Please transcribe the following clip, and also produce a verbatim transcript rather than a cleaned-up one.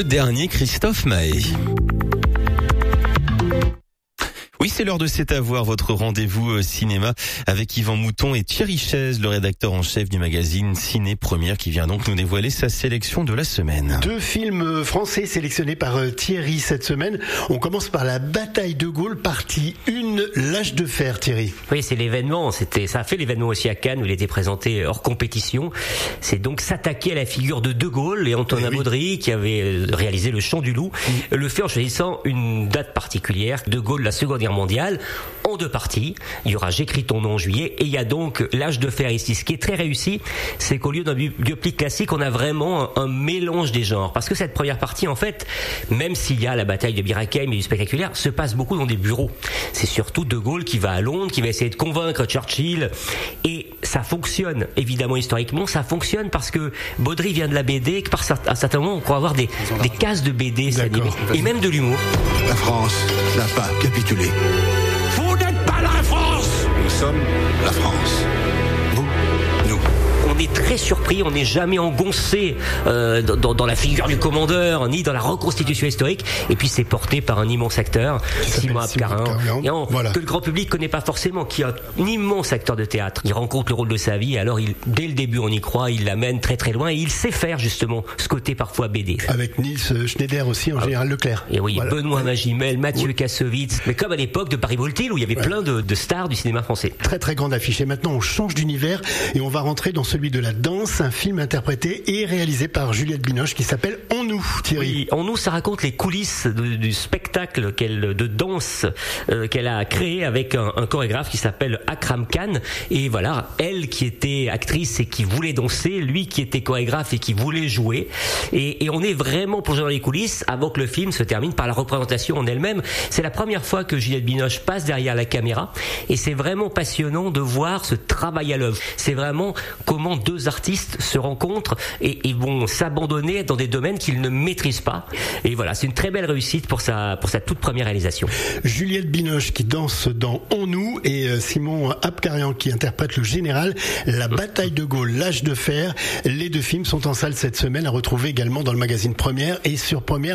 le dernier Christophe Maé. Oui, c'est l'heure de C'est à voir, votre rendez-vous cinéma avec Yvan Mouton et Thierry Chaise, le rédacteur en chef du magazine Ciné Première, qui vient donc nous dévoiler sa sélection de la semaine. Deux films français sélectionnés par Thierry cette semaine. On commence par La Bataille de Gaulle, partie un, L'âge de fer, Thierry. Oui, c'est l'événement. C'était, ça a fait l'événement aussi à Cannes où il était présenté hors compétition. C'est donc s'attaquer à la figure de De Gaulle et Antonin eh oui. Baudry, qui avait réalisé Le Chant du Loup. Mmh. Le fait en choisissant une date particulière. De Gaulle, la Seconde Guerre mondiale, en deux parties. Il y aura J'écris ton nom en juillet et il y a donc L'âge de fer ici. Ce qui est très réussi, c'est qu'au lieu d'un biopic classique, on a vraiment un, un mélange des genres. Parce que cette première partie, en fait, même s'il y a la bataille de Bir Hakeim et du spectaculaire, se passe beaucoup dans des bureaux. C'est surtout De Gaulle qui va à Londres, qui va essayer de convaincre Churchill. Et ça fonctionne, évidemment, historiquement. Ça fonctionne parce que Baudry vient de la B D et que par un certain moment, on croit avoir des, des cases de B D s'animer. Et même de l'humour. La France n'a pas capitulé. Vous n'êtes pas la France! Nous sommes la France. Vous, nous. On est très surpris, on n'est jamais engoncé euh, dans, dans la figure du commandeur, ni dans la reconstitution historique. Et puis c'est porté par un immense acteur, Simon Abkarin, voilà. que le grand public connaît pas forcément, qui est un immense acteur de théâtre. Il rencontre le rôle de sa vie, et alors il, dès le début on y croit, il l'amène très très loin, et il sait faire justement ce côté parfois B D. Avec Niels Schneider aussi, en ah, général Leclerc. Et oui, voilà. Benoît Magimel, Mathieu oui. Kassovitz, mais comme à l'époque de Paris-Voltil, où il y avait ouais. plein de, de stars du cinéma français. Très très grande affiche. Et maintenant on change d'univers, et on va rentrer dans celui de la danse, un film interprété et réalisé par Juliette Binoche qui s'appelle On nous, Thierry. Oui, On nous, ça raconte les coulisses de, du spectacle qu'elle, de danse euh, qu'elle a créé avec un, un chorégraphe qui s'appelle Akram Khan. Et voilà, elle qui était actrice et qui voulait danser, lui qui était chorégraphe et qui voulait jouer. Et, et on est vraiment plongé dans les coulisses avant que le film se termine par la représentation en elle-même. C'est la première fois que Juliette Binoche passe derrière la caméra et c'est vraiment passionnant de voir ce travail à l'œuvre. C'est vraiment comment deux artistes se rencontrent et, et vont s'abandonner dans des domaines qu'ils ne maîtrisent pas. Et voilà, c'est une très belle réussite pour sa, pour sa toute première réalisation. Juliette Binoche qui danse dans On nous et Simon Abkarian qui interprète le général. La Bataille de Gaulle, L'âge de fer. Les deux films sont en salle cette semaine, à retrouver également dans le magazine Première et sur Première.